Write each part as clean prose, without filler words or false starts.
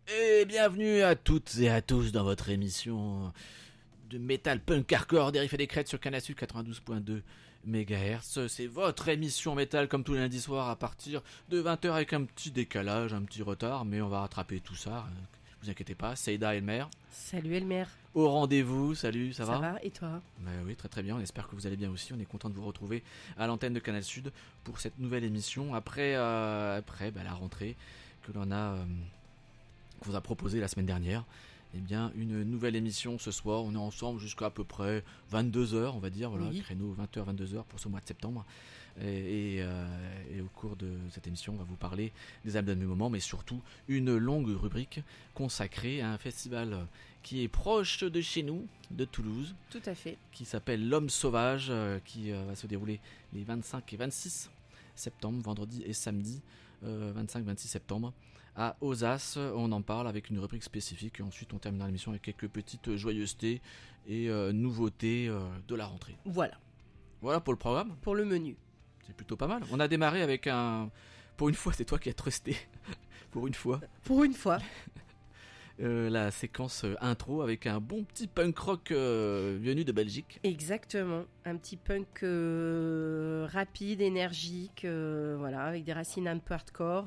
Et bienvenue à toutes et à tous dans votre émission de Metal Punk Hardcore des Riffs et des Crêtes sur Canal Sud 92.2 MHz. C'est votre émission métal comme tous les lundis soirs à partir de 20h avec un petit décalage, un petit retard, mais on va rattraper tout ça. Vous inquiétez pas, Seida Elmer. Salut Elmer. Au rendez-vous, salut, ça va? Ça va, et toi? Oui, très très bien, on espère que vous allez bien aussi, on est content de vous retrouver à l'antenne de Canal Sud pour cette nouvelle émission après la rentrée que l'on a... qu'on vous a proposé la semaine dernière. Eh bien, une nouvelle émission ce soir. On est ensemble jusqu'à peu près 22h, on va dire. Voilà, oui. Créneau 20h, 22h pour ce mois de septembre. Et au cours de cette émission, on va vous parler des albums du moment, mais surtout une longue rubrique consacrée à un festival qui est proche de chez nous, de Toulouse. Tout à fait. Qui s'appelle L'Homme Sauvage, qui va se dérouler les 25 et 26 septembre, vendredi et samedi, 25-26 septembre. À Ozas, on en parle avec une rubrique spécifique et ensuite on terminera l'émission avec quelques petites joyeusetés et nouveautés de la rentrée. Voilà pour le programme. Pour le menu. C'est plutôt pas mal. On a démarré avec un... Pour une fois, c'est toi qui as trusté. Pour une fois. La séquence intro avec un bon petit punk rock venu de Belgique. Exactement, un petit punk rapide, énergique, voilà, avec des racines un peu hardcore.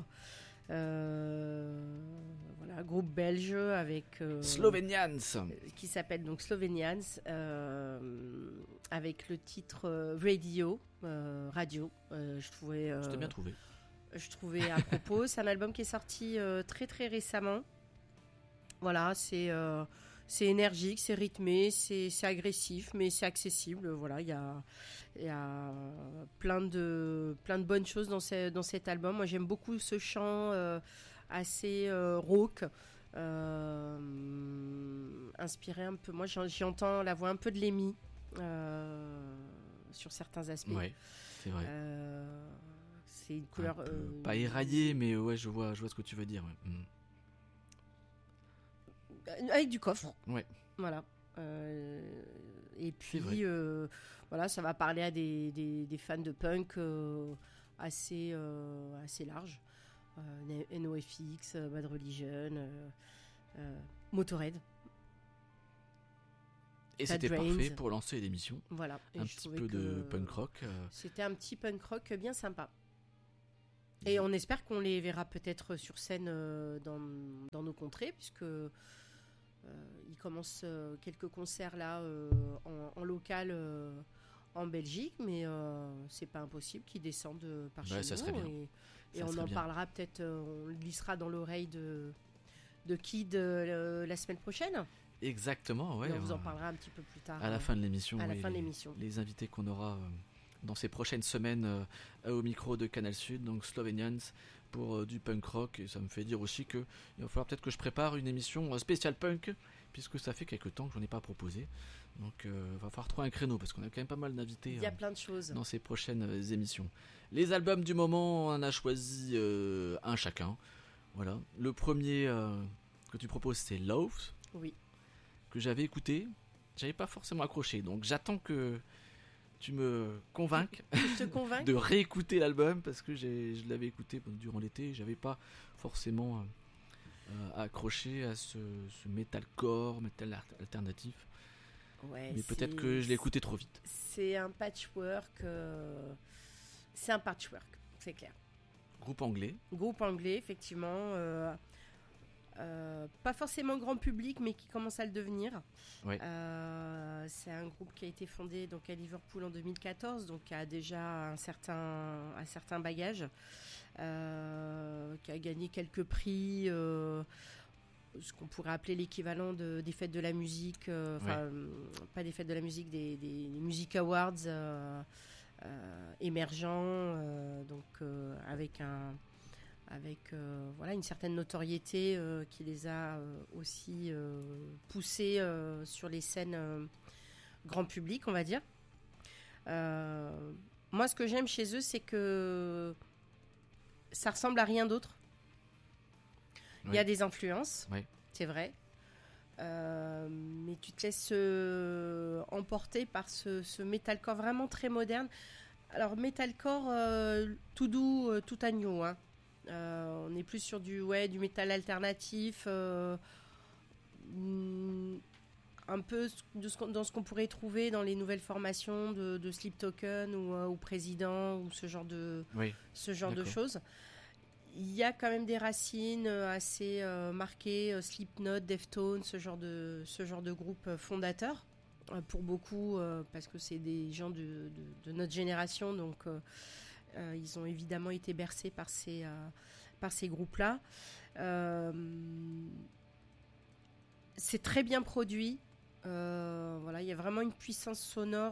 Voilà, groupe belge avec Slovenians qui s'appelle donc Slovenians, avec le titre Radio. Je t'ai bien trouvé. Je trouvais à propos. C'est un album qui est sorti très très récemment. Voilà, c'est énergique, c'est rythmé, c'est agressif, mais c'est accessible. Voilà, il y a plein de bonnes choses dans cet album. Moi, j'aime beaucoup ce chant assez rauque, inspiré un peu. Moi, j'y entends la voix un peu de Lemmy sur certains aspects. Ouais, c'est vrai. C'est une couleur pas éraillée, mais ouais, je vois ce que tu veux dire. Ouais. Avec du coffre. Ouais. Voilà. Et puis, voilà, ça va parler à des fans de punk assez larges. NoFX, Bad Religion, Motorhead. Et c'était parfait pour lancer l'émission. Voilà. Un petit peu de punk rock. C'était un petit punk rock bien sympa. Et on espère qu'on les verra peut-être sur scène dans nos contrées, puisque il commence quelques concerts là en local en Belgique, mais c'est pas impossible qu'ils descendent par chez ça nous. Serait bien. Et on en parlera peut-être, on glissera dans l'oreille de Kid la semaine prochaine. Exactement, ouais. Et on vous en parlera un petit peu plus tard. À la fin de l'émission. À la fin de l'émission. Les invités qu'on aura dans ces prochaines semaines au micro de Canal Sud, donc Slovenians pour du punk rock. Et ça me fait dire aussi qu'il va falloir peut-être que je prépare une émission spéciale punk, puisque ça fait quelques temps que j'en ai pas proposé. Donc va falloir trouver un créneau, parce qu'on a quand même pas mal d'invités. Il y a plein de choses dans ces prochaines émissions. Les albums du moment, on a choisi un chacun. Voilà. Le premier que tu proposes, c'est Love. Oui. Que j'avais écouté. J'avais pas forcément accroché, donc j'attends que tu me convainques de réécouter l'album, parce que je l'avais écouté durant l'été, j'avais pas forcément accroché à ce metalcore, metal alternatif. Ouais, mais peut-être que je l'ai écouté trop vite. C'est un patchwork, c'est clair. Groupe anglais, effectivement. Pas forcément grand public, mais qui commence à le devenir. Ouais. C'est un groupe qui a été fondé donc à Liverpool en 2014, donc qui a déjà un certain bagage, qui a gagné quelques prix, ce qu'on pourrait appeler l'équivalent des fêtes de la musique, pas des fêtes de la musique, des Music Awards émergents, donc avec voilà, une certaine notoriété qui les a aussi poussés sur les scènes grand public, on va dire. Moi, ce que j'aime chez eux, c'est que ça ressemble à rien d'autre. Il y a des influences, c'est vrai. Mais tu te laisses emporter par ce metalcore vraiment très moderne. Alors, metalcore tout doux, tout agneau, hein. On est plus sur du métal alternatif, un peu dans ce qu'on pourrait trouver dans les nouvelles formations de Sleep Token ou Président ou ce genre de choses. Il y a quand même des racines assez marquées, Slipknot, Deftones, ce genre de groupe fondateur pour beaucoup, parce que c'est des gens de notre génération, donc ils ont évidemment été bercés par ces groupes-là. C'est très bien produit. Il y a vraiment une puissance sonore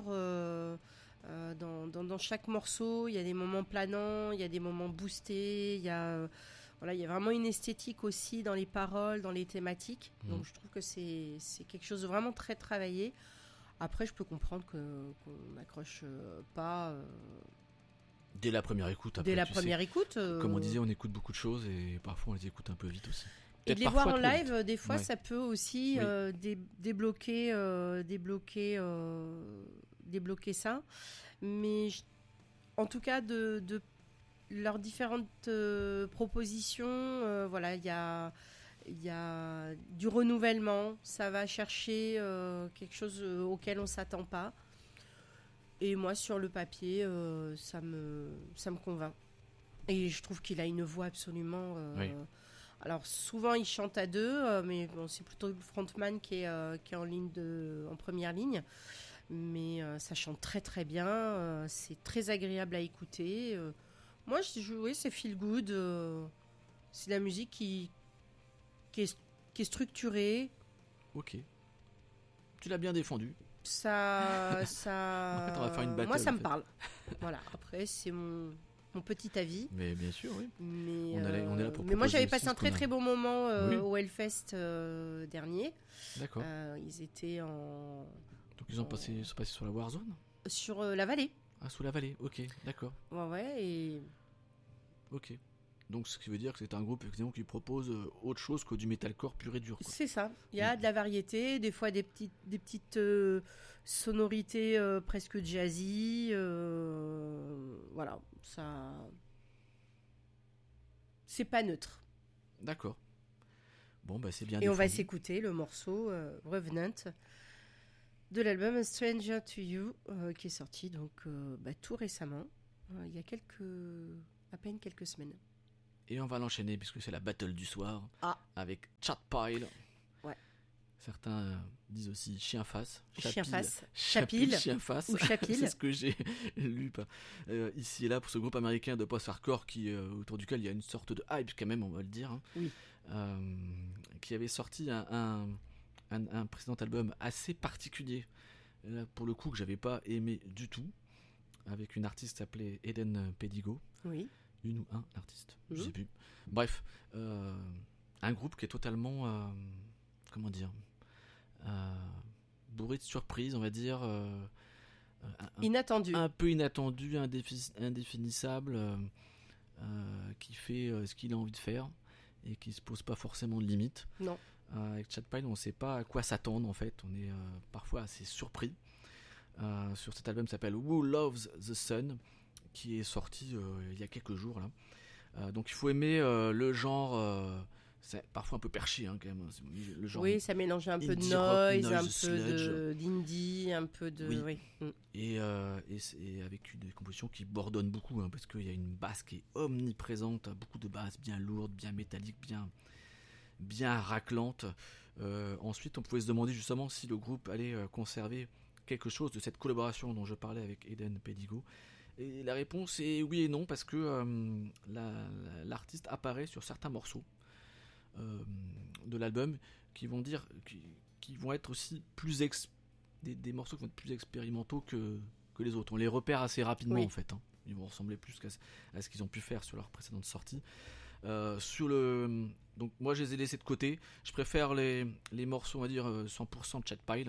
dans chaque morceau. Il y a des moments planants, il y a des moments boostés, il y a vraiment une esthétique aussi dans les paroles, dans les thématiques. Donc je trouve que c'est quelque chose de vraiment très travaillé. Après, je peux comprendre qu'on n'accroche pas dès la première écoute. Comme on disait, on écoute beaucoup de choses et parfois on les écoute un peu vite aussi. Et de les voir en live, des fois, ça peut aussi débloquer ça. Mais en tout cas, de leurs différentes propositions, il y a du renouvellement. Ça va chercher quelque chose auquel on ne s'attend pas. Et moi, sur le papier, ça me convainc. Et je trouve qu'il a une voix absolument... Alors souvent il chante à deux, mais bon, c'est plutôt le frontman qui est en première ligne. Mais ça chante très très bien, c'est très agréable à écouter. Moi c'est feel good, c'est de la musique qui est structurée. Ok. Tu l'as bien défendu. Ça... En fait, on va faire une battle, moi ça me parle. Voilà, après c'est mon petit avis. Mais bien sûr, oui. Mais, on est là pour mais moi j'avais proposer passé un très très bon moment au Hellfest dernier. D'accord. Ils étaient en... Donc ils sont passés sur la Warzone ? Sur la vallée. Ah, sous la vallée, ok, d'accord. Ouais, et... Ok. Donc ce qui veut dire que c'est un groupe effectivement qui propose autre chose que du metalcore pur et dur, quoi. C'est ça. Il y a de la variété, des fois des petites sonorités presque jazzy. Voilà, ça... C'est pas neutre. D'accord. Bon, bah c'est bien. Et on va s'écouter le morceau Revenant de l'album A Stranger to You, qui est sorti donc tout récemment, il y a à peine quelques semaines. Et on va l'enchaîner puisque c'est la battle du soir avec Chatpile. Ouais. Certains disent aussi chien face. Chapil, chien face. Ou Chapil. C'est ce que j'ai lu ici et là pour ce groupe américain de post-hardcore autour duquel il y a une sorte de hype quand même, on va le dire. Hein. Oui. Qui avait sorti un précédent album assez particulier, pour le coup que j'avais pas aimé du tout, avec une artiste appelée Eden Pedigo. Oui. Une ou un artiste, je sais plus. Bref, un groupe qui est totalement, bourré de surprises, on va dire. Inattendu. Un peu inattendu, indéfinissable, qui fait ce qu'il a envie de faire et qui se pose pas forcément de limites. Non. Avec Chatpile, on ne sait pas à quoi s'attendre en fait. On est parfois assez surpris. Sur cet album qui s'appelle Who Loves the Sun, qui est sorti il y a quelques jours là. Donc il faut aimer le genre, c'est parfois un peu perché hein, quand même. Le genre ça mélange un peu de noise, un peu d'indie, un peu de... Oui. Et avec des compositions qui bourdonnent beaucoup, hein, parce qu'il y a une basse qui est omniprésente, beaucoup de basses bien lourdes, bien métalliques, bien raclantes. Ensuite on pouvait se demander justement si le groupe allait conserver quelque chose de cette collaboration dont je parlais avec Eden Pedigo. Et la réponse est oui et non, parce que l'artiste apparaît sur certains morceaux de l'album qui vont être aussi des morceaux qui vont être plus expérimentaux que les autres. On les repère assez rapidement en fait. Hein. Ils vont ressembler plus à ce qu'ils ont pu faire sur leur précédente sortie. Donc moi je les ai laissés de côté. Je préfère les morceaux, on va dire 100% de Chatpile,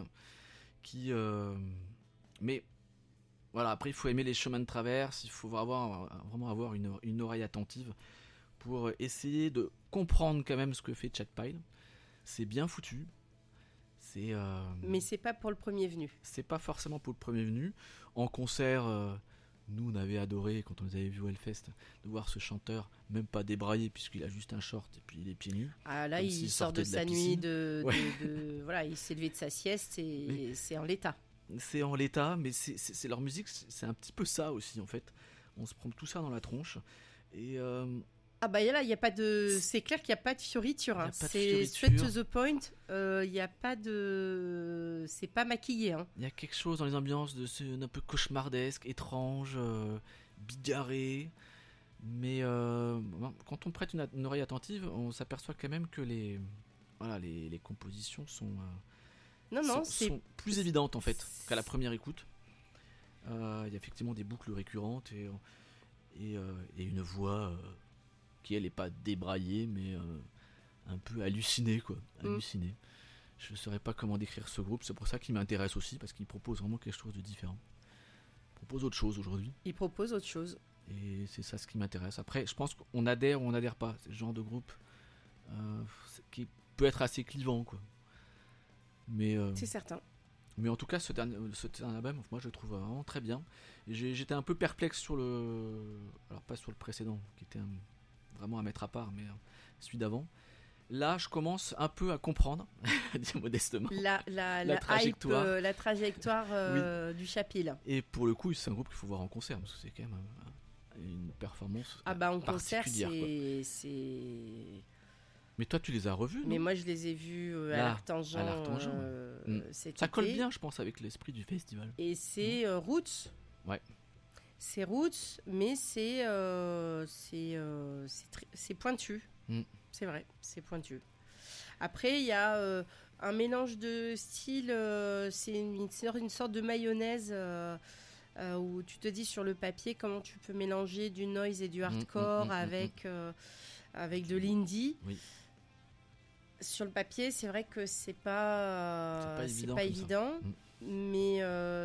mais voilà, après il faut aimer les chemins de traverse, il faut vraiment avoir une oreille attentive pour essayer de comprendre quand même ce que fait Chatpile. C'est bien foutu. Mais c'est pas pour le premier venu. C'est pas forcément pour le premier venu. En concert, Nous, on avait adoré, quand on les avait vus au Hellfest, de voir ce chanteur, même pas débrailler, puisqu'il a juste un short et puis il est pieds nus. Ah là, Comme il s'il sort de sortait de la sa nuit piscine. de, Ouais. voilà, il s'est levé de sa sieste et Mais- c'est en l'état. C'est en l'état, mais c'est leur musique, c'est un petit peu ça aussi, en fait. On se prend tout ça dans la tronche. Et Ah bah là, il y a pas de, c'est clair qu'il n'y a pas de fioriture. Il y a Hein. pas de C'est fioriture. straight to the point. Il n'y a pas de, c'est pas maquillé. Hein. il y a quelque chose dans les ambiances un peu cauchemardesque, étrange, bigarré. Mais quand on prête une oreille attentive, on s'aperçoit quand même que les compositions Non, non, c'est sont plus évidentes en fait qu'à la première écoute. Il y a effectivement des boucles récurrentes et une voix qui elle est pas débraillée mais un peu hallucinée quoi. Hallucinée. Je ne saurais pas comment décrire ce groupe, c'est pour ça qu'il m'intéresse aussi parce qu'il propose vraiment quelque chose de différent. Il propose autre chose aujourd'hui. il propose autre chose. Et c'est ça ce qui m'intéresse. Après, je pense qu'on adhère ou on n'adhère pas. C'est le genre de groupe qui peut être assez clivant, quoi. C'est certain. Mais en tout cas, ce dernier album, moi, je le trouve vraiment très bien. Et j'étais un peu perplexe sur alors pas sur le précédent, qui était vraiment à mettre à part, mais celui d'avant. Là, je commence un peu à comprendre, dire modestement. La trajectoire. hype, la trajectoire du Chapil. Et pour le coup, c'est un groupe qu'il faut voir en concert, parce que c'est quand même une performance Ah bah en concert, particulière, quoi. c'est. Mais toi, tu les as revus, Mais non? moi, je les ai vus à Là, l'Artangent à l'Artangent, cet Ça colle été. bien, je pense, avec l'esprit du festival. Et c'est Roots. Ouais. C'est Roots, mais c'est pointu. Mm. C'est vrai, c'est pointu. Après, il y a un mélange de styles. C'est une sorte de mayonnaise où tu te dis sur le papier comment tu peux mélanger du noise et du hardcore avec de l'indie. Oui. Sur le papier, c'est vrai que c'est pas évident pas comme ça. évident, mais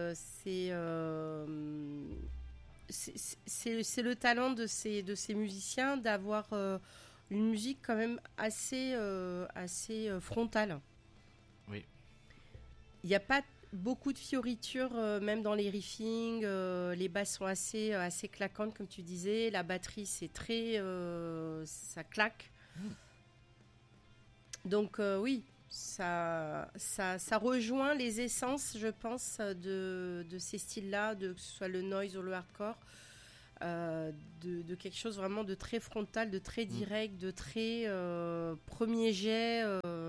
c'est le talent de ces musiciens d'avoir une musique quand même assez frontale. Oui. Il n'y a pas beaucoup de fioritures, même dans les riffings. Les basses sont assez claquantes, comme tu disais. La batterie, c'est très... ça claque. Donc oui, ça rejoint les essences, je pense, de ces styles-là, que ce soit le noise ou le hardcore, de quelque chose vraiment de très frontal, de très direct, de très premier jet.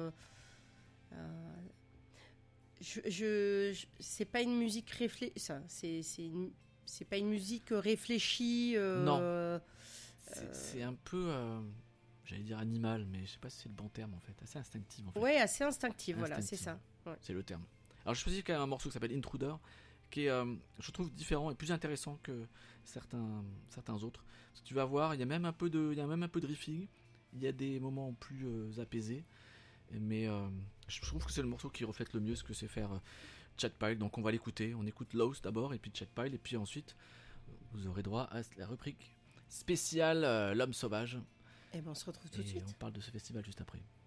C'est pas une musique réfléchie. C'est pas une musique réfléchie. Non. C'est un peu, j'allais dire animal, mais je sais pas si c'est le bon terme en fait. Assez instinctif en fait. Ouais, assez instinctive, voilà, c'est ça. Ouais. C'est le terme. Alors je choisis quand même un morceau qui s'appelle Intruder, qui est, je trouve, différent et plus intéressant que certains autres. Si tu vas voir, il y a même un peu de riffing. Il y a des moments plus apaisés. Mais je trouve que c'est le morceau qui reflète le mieux ce que c'est faire Chad Pile. Donc on va l'écouter. On écoute Lost d'abord et puis Chad Pile. Et puis ensuite, vous aurez droit à la rubrique spéciale L'Homme Sauvage. Et ben on se retrouve tout de Et suite. on parle de ce festival juste après.